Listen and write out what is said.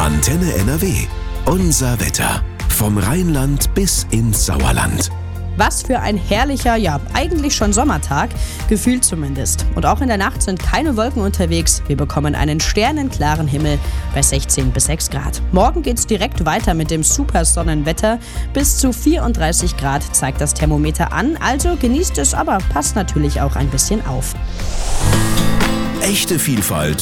Antenne NRW. Unser Wetter. Vom Rheinland bis ins Sauerland. Was für ein herrlicher, ja eigentlich schon Sommertag, gefühlt zumindest. Und auch in der Nacht sind keine Wolken unterwegs. Wir bekommen einen sternenklaren Himmel bei 16 bis 6 Grad. Morgen geht's direkt weiter mit dem Supersonnenwetter. Bis zu 34 Grad zeigt das Thermometer an. Also genießt es, aber passt natürlich auch ein bisschen auf. Echte Vielfalt